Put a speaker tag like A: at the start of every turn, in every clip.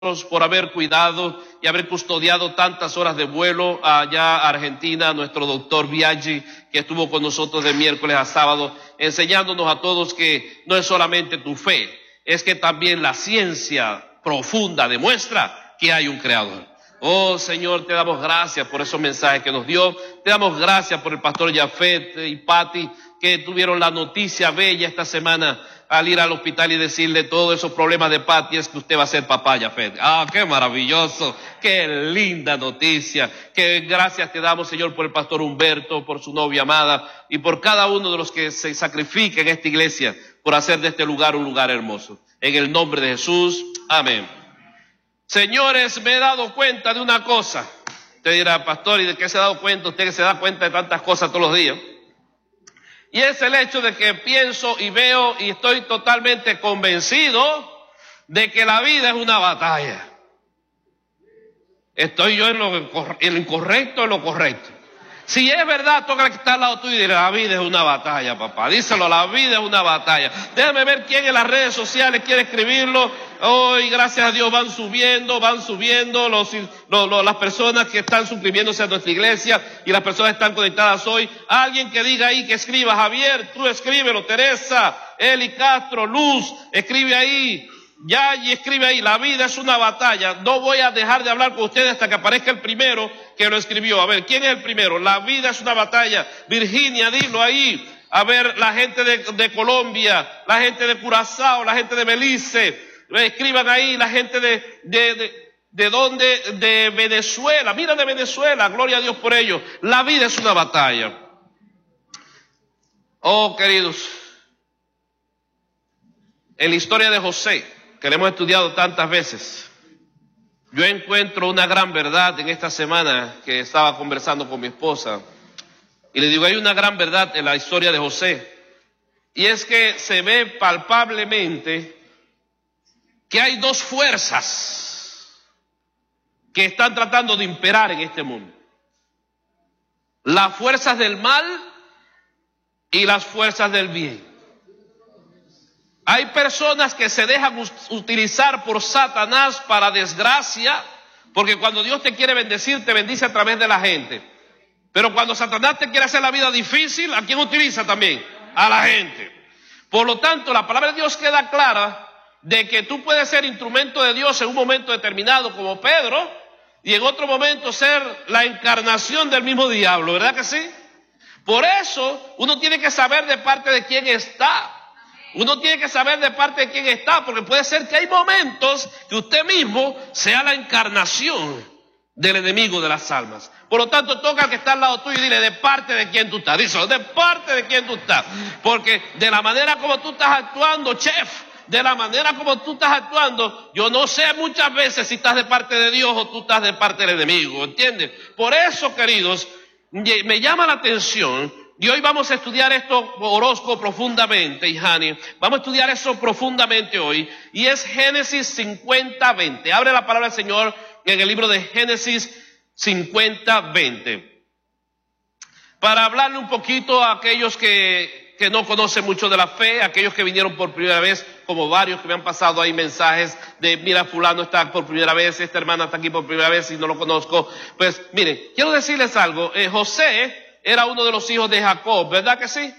A: por haber cuidado y haber custodiado tantas horas de vuelo allá a Argentina, nuestro doctor Biaggi, que estuvo con nosotros de miércoles a sábado, enseñándonos a todos que no es solamente tu fe, es que también la ciencia profunda demuestra que hay un creador. Oh Señor, te damos gracias por esos mensajes que nos dio, te damos gracias por el pastor Jafet y Patti, que tuvieron la noticia bella esta semana al ir al hospital y decirle todos esos problemas de Patti es que usted va a ser papá, Jafet. Ah, qué maravilloso, qué linda noticia. Que gracias te damos, Señor, por el pastor Humberto, por su novia amada y por cada uno de los que se sacrifican en esta iglesia por hacer de este lugar un lugar hermoso. En el nombre de Jesús, amén. Señores, me he dado cuenta de una cosa. Usted dirá, pastor, ¿y de qué se ha dado cuenta? Usted que se da cuenta de tantas cosas todos los días. Y es el hecho de que pienso y veo y estoy totalmente convencido de que la vida es una batalla. ¿Estoy yo en lo incorrecto o en lo correcto? Si es verdad, toca que está al lado tuyo y dile, la vida es una batalla, papá. Díselo, la vida es una batalla. Déjame ver quién en las redes sociales quiere escribirlo. Hoy, gracias a Dios, van subiendo las personas que están suscribiéndose a nuestra iglesia y las personas que están conectadas hoy. Alguien que diga ahí, que escriba, Javier, tú escríbelo, Teresa, Eli Castro, Luz, escribe ahí. Ya y escribe ahí, la vida es una batalla. No voy a dejar de hablar con ustedes hasta que aparezca el primero que lo escribió. A ver, ¿quién es el primero? La vida es una batalla. Virginia, dilo ahí. A ver, la gente de Colombia, la gente de Curazao, la gente de Belice, escriban ahí, la gente ¿de dónde? De Venezuela. Mira, de Venezuela, gloria a Dios por ello. La vida es una batalla. Oh, queridos, en la historia de José, que le hemos estudiado tantas veces, yo encuentro una gran verdad en esta semana que estaba conversando con mi esposa. Y le digo, hay una gran verdad en la historia de José. Y es que se ve palpablemente que hay dos fuerzas que están tratando de imperar en este mundo. Las fuerzas del mal y las fuerzas del bien. Hay personas que se dejan utilizar por Satanás para desgracia, porque cuando Dios te quiere bendecir, te bendice a través de la gente. Pero cuando Satanás te quiere hacer la vida difícil, ¿a quién utiliza también? A la gente. Por lo tanto, la palabra de Dios queda clara de que tú puedes ser instrumento de Dios en un momento determinado, como Pedro, y en otro momento ser la encarnación del mismo diablo, ¿verdad que sí? Por eso, uno tiene que saber de parte de quién está. Uno tiene que saber de parte de quién está, porque puede ser que hay momentos que usted mismo sea la encarnación del enemigo de las almas. Por lo tanto, toca al que está al lado tuyo y dile, ¿de parte de quién tú estás? Díselo, de parte de quién tú estás. Porque de la manera como tú estás actuando, chef, de la manera como tú estás actuando, yo no sé muchas veces si estás de parte de Dios o tú estás de parte del enemigo, ¿entiendes? Por eso, queridos, me llama la atención. Y hoy vamos a estudiar esto, Orozco, profundamente, y Hani. Vamos a estudiar eso profundamente hoy. Y es Génesis 50:20. Abre la palabra del Señor en el libro de Génesis 50:20. Para hablarle un poquito a aquellos que no conocen mucho de la fe, aquellos que vinieron por primera vez, como varios que me han pasado ahí mensajes de, mira, fulano está por primera vez, esta hermana está aquí por primera vez y no lo conozco. Pues miren, quiero decirles algo. José era uno de los hijos de Jacob, ¿verdad que sí?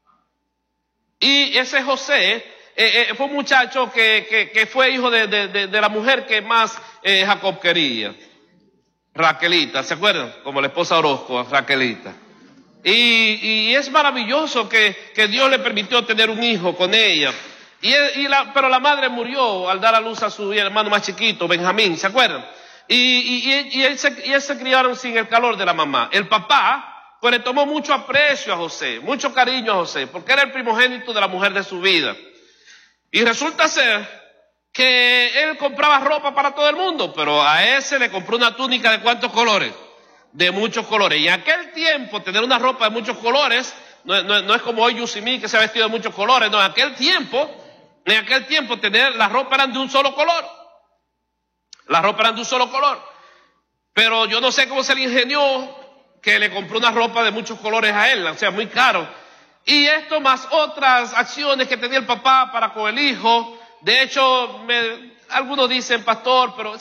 A: Y ese José fue un muchacho que fue hijo de la mujer que más Jacob quería, Raquelita, ¿se acuerdan? Como la esposa Orozco, Raquelita. Y es maravilloso que Dios le permitió tener un hijo con ella. Pero la madre murió al dar a luz a su hermano más chiquito, Benjamín, ¿se acuerdan? Y él se criaron sin el calor de la mamá. El papá pues le tomó mucho aprecio a José, mucho cariño a José, porque era el primogénito de la mujer de su vida. Y resulta ser que él compraba ropa para todo el mundo, pero a ese le compró una túnica de ¿cuántos colores? De muchos colores. Y en aquel tiempo tener una ropa de muchos colores no es como hoy Yusimí que se ha vestido de muchos colores. No, en aquel tiempo tener las ropas eran de un solo color. Las ropas eran de un solo color. Pero yo no sé cómo se le ingenió que le compró una ropa de muchos colores a él, o sea, muy caro. Y esto más otras acciones que tenía el papá para con el hijo. De hecho, algunos dicen, pastor, pero